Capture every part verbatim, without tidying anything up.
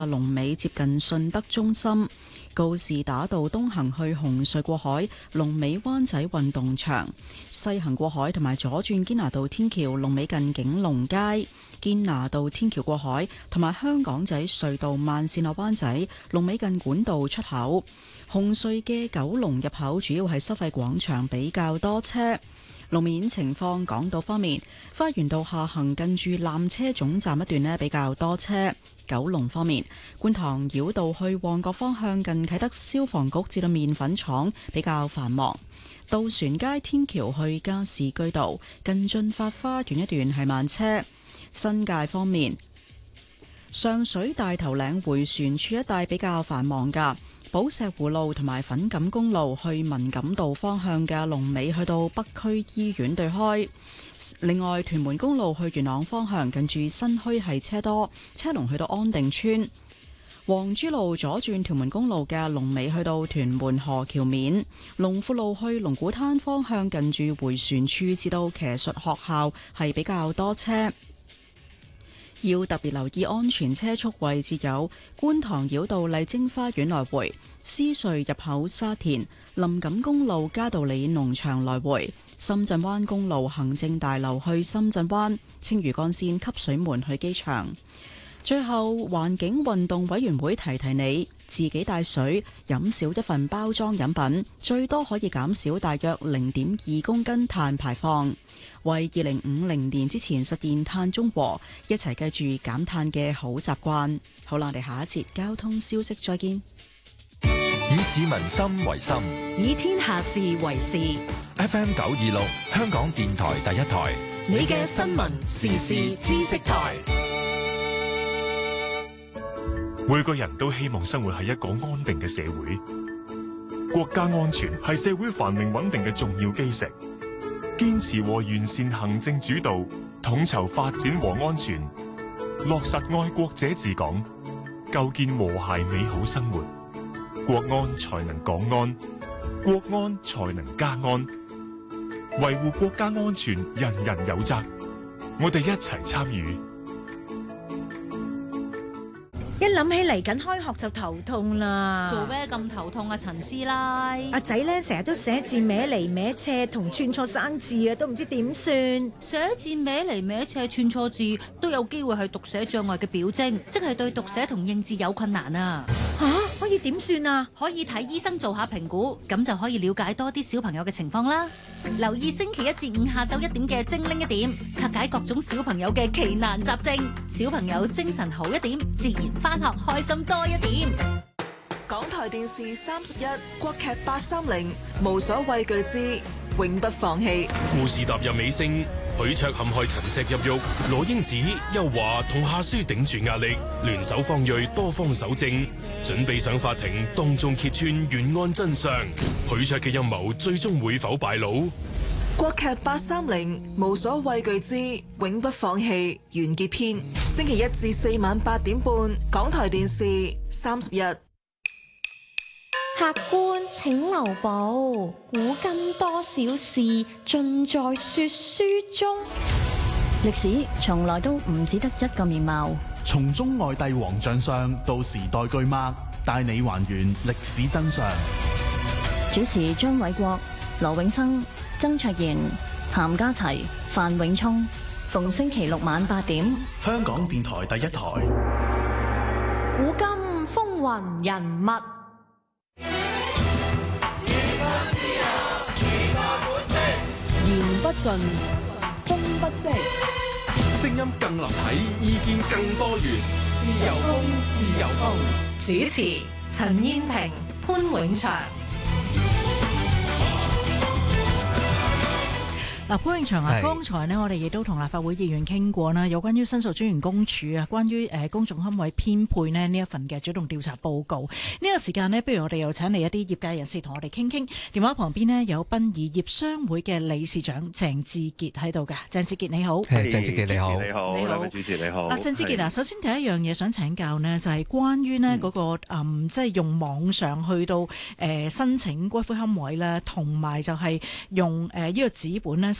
龍尾接近順德中心。告士打道東行去紅隧過海，龍尾灣仔運動場；西行過海同埋左轉堅拿道天橋，龍尾近景隆街。堅拿道天橋過海同埋香港仔隧道慢線落灣仔，龍尾近管道出口。紅隧嘅九龍入口主要係收費廣場比較多車。路面情況，港島方面，花園道下行近住纜車總站一段呢比較多車。九龍方面，觀塘繞道去旺角方向近啟德消防局至到麵粉廠比較繁忙。渡船街天橋去加士居道近駿發花園一段係慢車。新界方面，上水大頭嶺迴旋處一帶比較繁忙㗎。寶石湖路同埋粉錦公路去文錦道方向嘅龍尾去到北區醫院對開。另外，屯門公路去元朗方向近住新墟係車多，車龍去到安定村。黃珠路左轉屯門公路嘅龍尾去到屯門河橋面。龍富路去龍鼓灘方向近住迴旋處至到騎術學校係比較多車。要特別留意安全車速位置有觀塘繞道麗晶花園來回、獅隧入口沙田、林錦公路嘉道理農場來回、深圳灣公路行政大樓去深圳灣、青嶼幹線汲水門去機場。最後，環境運動委員會提提你，自己帶水，飲少一份包裝飲品，最多可以減少大約零點二公斤碳排放，為二零五零年之前實現碳中和，一齊記住減碳嘅好習慣。好啦，我哋下一節交通消息再見。 以市民心為心， 以天下事為事。 F M 九二六，香港電台第一台， 你嘅新聞時事知識台。 每個人都希望生活喺一個安定嘅社會，國家安全係社會繁榮穩定嘅重要基石。堅持和完善行政主導，統籌發展和安全，落實愛國者治港，構建和諧美好生活，國安才能港安，國安才能家安。維護國家安全，人人有責，我哋一齊參與。 一諗起嚟緊開學就頭痛啦！ 做咩咁頭痛啊，陳師奶？ 阿仔咧成日都寫字歪嚟歪斜同串錯生字啊，都唔知點算。 寫字歪嚟歪斜串錯字都有機會係讀寫障礙嘅表徵，即係對讀寫同認字有困難啊！ 吓、啊，可以點算啊？ 可以睇醫生做下評估，咁就可以了解多啲小朋友嘅情況啦。留意星期一至五下晝一點嘅精靈一點，拆解各種小朋友嘅奇難雜症，小朋友精神好一點，自然翻學開心多一點。 港台電視三十一，國劇八三零，無所畏懼之永不放棄。 故事踏入尾聲，許卓陷害陳石入獄，羅英子、邱華同夏書頂住壓力，聯手方銳多方搜證，準備上法庭當眾揭穿懸案真相。許卓嘅陰謀最終會否敗露？ 國劇八三零，無所畏懼之永不放棄完結篇，星期一至四晚八點半，港台電視三十一。 客官請留步，古今多少事，盡在說書中。 歷史從來都唔只得一個面貌， 從中外帝王將相到時代巨擘，帶你還原歷史真相。 主持張偉國、羅永生、曾卓賢、譚家齊、范永聰，逢星期六晚八點， 香港電台第一台。 古今風雲人物， 言不盡，風不息，聲音更立體，意見更多元，自由風，自由風。 主持陳燕萍、潘永祥。 嗱，潘永祥啊，剛才呢，我哋亦都同立法會議員傾過啦，有關於申訴專員公署啊，關於誒公眾龕位編配呢呢一份嘅主動調查報告。呢個時間呢，不如我哋又請嚟一啲業界人士同我哋傾傾。電話旁邊呢，有殯儀業商會嘅理事長鄭志傑喺度㗎。鄭志傑你好， 係鄭志傑你好， 你好， 你好， 兩位主持你好。 嗱，鄭志傑啊，首先第一樣嘢想請教呢，就係關於呢嗰個嗯，即係用網上去到誒申請骨灰龕位啦，同埋就係用誒呢個紙本咧。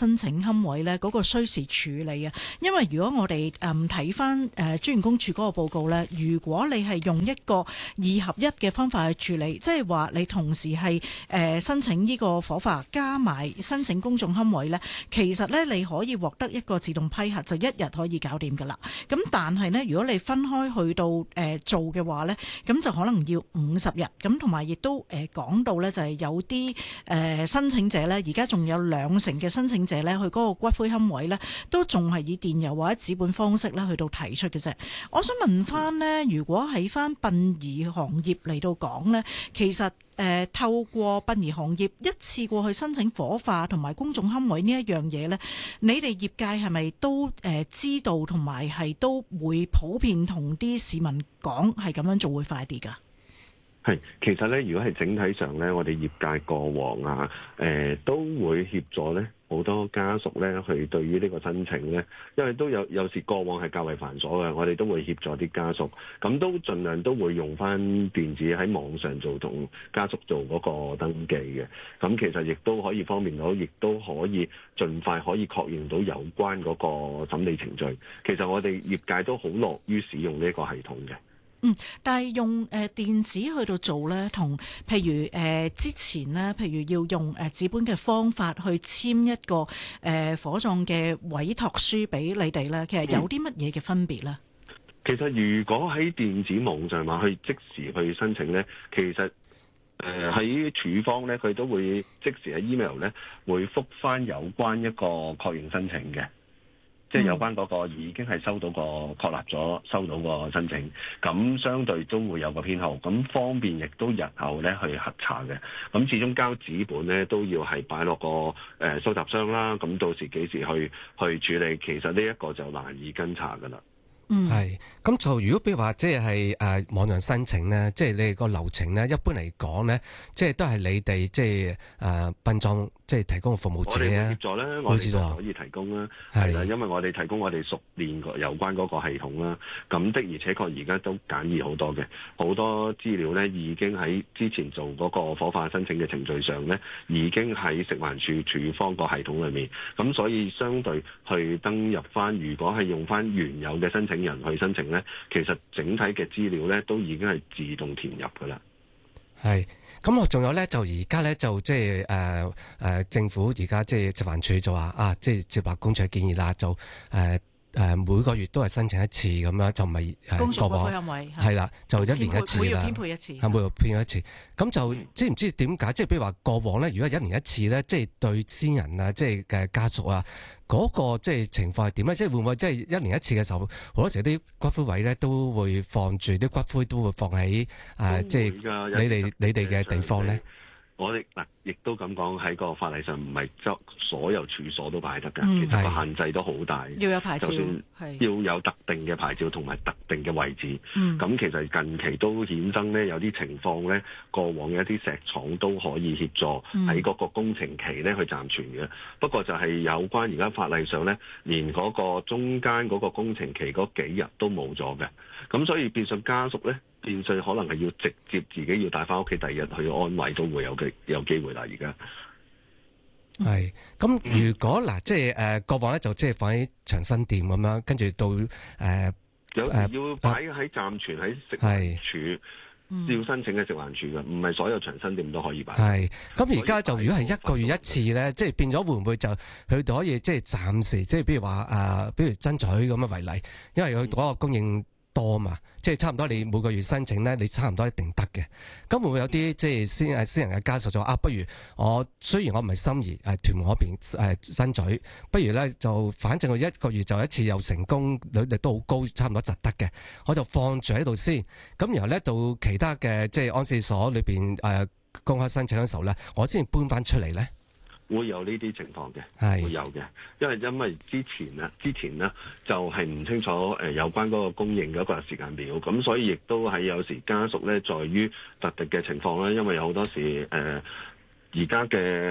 申請龕位呢，嗰個需時處理啊。因為如果我哋誒睇翻誒專員公署嗰個報告呢，如果你係用一個二合一嘅方法去處理，即係話你同時係誒、呃、申請呢個火化加埋申請公眾龕位呢，其實呢，你可以獲得一個自動批核，就一日可以搞掂噶啦。咁但係呢，如果你分開去到誒、呃、做嘅話呢，咁就可能要五十日。咁同埋亦都誒講到呢，就係有啲誒、呃、申請者呢，而家仲有兩成嘅申請者呢，去嗰個骨灰龕位呢，都仲係以電郵或者紙本方式呢去到提出嘅啫。我想問翻呢，如果喺翻殯儀行業嚟到講呢，其實誒、呃、透過殯儀行業一次過去申請火化同埋公眾龕位呢一樣嘢呢，你哋業界係咪都誒、呃、知道同埋係都會普遍同啲市民講係咁樣做會快啲㗎？ 係，其實咧，如果係整體上咧，我哋業界過往啊，誒、呃、都會協助咧好多家屬咧去對於呢個申請咧，因為都有有時過往係較為繁瑣嘅，我哋都會協助啲家屬，咁都盡量都會用翻電子喺網上做同家屬做嗰個登記嘅，咁其實亦都可以方便到，亦都可以盡快可以確認到有關嗰個審理程序。其實我哋業界都好樂於使用呢個系統嘅。 嗯，但係用誒、呃、電子去到做咧，同譬如誒、呃、之前咧，譬如要用誒紙本嘅方法去簽一個誒、呃、火葬嘅委託書俾你哋咧，其實有啲乜嘢嘅分別咧？ 其實如果喺電子網上話去即時去申請咧，其實誒喺處方咧，佢都會即時喺 email 咧會覆返有關一個確認申請嘅。即係有關嗰個已經係收到個確立咗收到個申請，咁相對都會有個編號，咁方便亦都日後咧去核查嘅。咁始終交紙本咧都要係擺落個誒、呃、收集箱啦，咁到時幾時去去處理，其實呢一個就難以跟查㗎啦。 嗯，係咁就如果比如話即係誒網上申請咧，即係你個流程咧，一般嚟講咧，即係都係你哋即係誒殯葬即係提供嘅服務者啊。我哋協助咧，我哋就可以提供啦，係啦，因為我哋提供我哋熟練有關嗰個系統啦。咁的而且確而家都簡易好多嘅，好多資料咧已經喺之前做嗰個火化申請嘅程序上咧，已經喺食環署署方個系統裏面。咁所以相對去登入翻，如果係用翻原有嘅申請人去申請呢，其實整體嘅資料呢都已經係自動填入噶啦。係，咁我仲有呢，就而家呢，就即係誒誒政府而家即係食環署就話啊，即係接納公署嘅建議啦，就誒。呃誒、呃、每個月都係申請一次咁樣，就唔係誒過往係啦，就一年一次啦。每月編配一次，係每月編配一次。咁就知唔知點解？即係比如話過往咧，如果係一年一次咧，即係對先人啊，即係嘅家屬啊，嗰、嗰個即係情況係點咧？即係會唔會即係一年一次嘅時候，好多時啲骨灰位咧都會放住啲骨灰，都會放喺誒、呃、即係你哋你哋嘅地方咧？我哋嗱，亦都咁講喺個法例上，唔係執所有處所都擺得㗎、嗯，其實個限制都好大。要有牌照，就算要有特定嘅牌照同埋特定嘅位置。咁、嗯、其實近期都衍生咧，有啲情況咧，過往嘅一啲石廠都可以協助喺嗰個工程期咧去暫存嘅。不過就係有關而家法例上咧，連嗰個中間嗰個工程期嗰幾日都冇咗嘅。咁所以變相家屬咧。變相可能係要直接自己要帶翻屋企，第二日去安慰都會有機有機會啦。而家係咁，如果嗱，即係誒過往咧就即係放喺長生店咁樣，跟住到誒、呃、有時要擺喺暫存喺食環署，要申請嘅食環署嘅，唔係所有長生店都可以擺。係咁，而家就如果係一個月一次咧，即係變咗會唔會就佢哋可以即係暫時，即係比如話誒，比如爭取咁樣為例，因為佢嗰個供應多嘛，即係差唔多你每個月申請咧，你差唔多一定得嘅。咁會唔會有啲即係私誒私人嘅家屬就話啊，不如我雖然我唔係心儀誒屯門嗰邊誒爭取，不如咧就反正我一個月就一次又成功率率都好高，差唔多實得嘅，我就放住喺度先。咁然後咧到其他嘅即係安置所裏邊誒公開申請嘅時候咧，我先搬翻出嚟咧。會有呢啲情況嘅，會有嘅，因為因為之前啊，之前呢就係、是、唔清楚誒有關嗰個供應嗰個時間表，咁所以亦都係有時家屬咧，在於特定嘅情況啦，因為有好多時誒而家嘅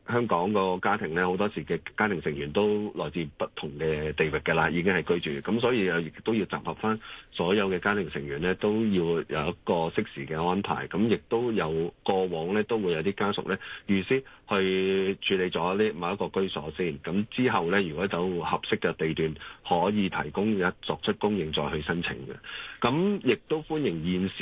香港個家庭咧，好多時嘅家庭成員都來自不同嘅地域嘅啦，已經係居住，咁所以亦都要集合翻所有嘅家庭成員咧，都要有一個適時嘅安排。咁亦都有過往咧，都會有啲家屬咧預先去處理咗呢某一個居所先。咁之後咧，如果有合適嘅地段可以提供一作出供應，再去申請嘅。咁亦都歡迎現時